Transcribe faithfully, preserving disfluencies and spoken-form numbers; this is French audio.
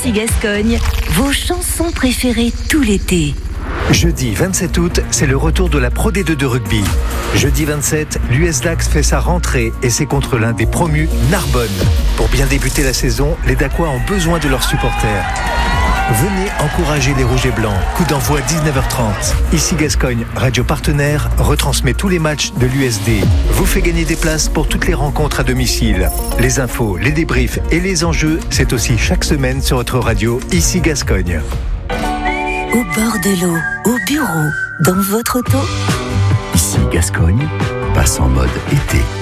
Ici Gascogne, vos chansons préférées tout l'été. Jeudi vingt-sept août, c'est le retour de la Pro D deux de rugby. Jeudi vingt-sept, l'U S Dax fait sa rentrée et c'est contre l'un des promus, Narbonne. Pour bien débuter la saison, les Dacois ont besoin de leurs supporters. Venez encourager les Rouges et Blancs. Coup d'envoi dix-neuf heures trente. Ici Gascogne, radio partenaire, retransmet tous les matchs de l'U S D. Vous fait gagner des places pour toutes les rencontres à domicile. Les infos, les débriefs et les enjeux, c'est aussi chaque semaine sur votre radio Ici Gascogne. Au bord de l'eau, au bureau, dans votre auto. Ici Gascogne passe en mode été.